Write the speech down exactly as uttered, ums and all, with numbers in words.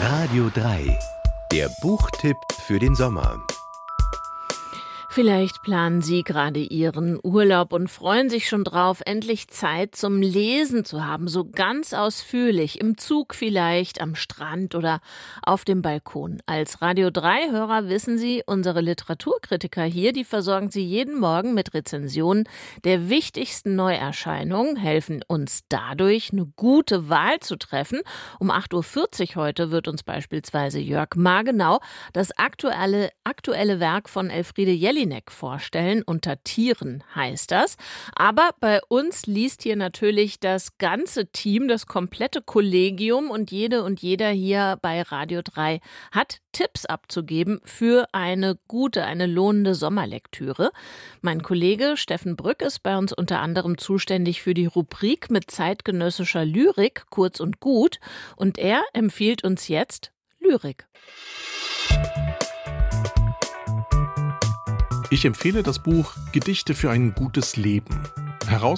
Radio drei, der Buchtipp für den Sommer. Vielleicht planen Sie gerade Ihren Urlaub und freuen sich schon drauf, endlich Zeit zum Lesen zu haben, so ganz ausführlich, im Zug vielleicht, am Strand oder auf dem Balkon. Als Radio drei Hörer wissen Sie, unsere Literaturkritiker hier, die versorgen Sie jeden Morgen mit Rezensionen der wichtigsten Neuerscheinungen, helfen uns dadurch, eine gute Wahl zu treffen. Um acht Uhr vierzig heute wird uns beispielsweise Jörg Margenau das aktuelle, aktuelle Werk von Elfriede Jelinek vorstellen. Unter Tieren heißt das. Aber bei uns liest hier natürlich das ganze Team, das komplette Kollegium, und jede und jeder hier bei Radio drei hat Tipps abzugeben für eine gute, eine lohnende Sommerlektüre. Mein Kollege Steffen Brück ist bei uns unter anderem zuständig für die Rubrik mit zeitgenössischer Lyrik, kurz und gut, und er empfiehlt uns jetzt Lyrik. Ich empfehle das Buch Gedichte für ein gutes Leben. Heraus